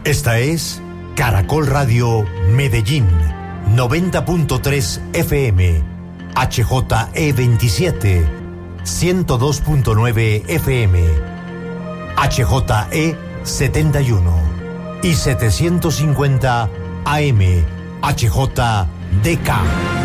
Esta es Caracol Radio Medellín, 90.3 FM, HJE27, 102.9 FM, HJE71 y 750 AM, HJDK.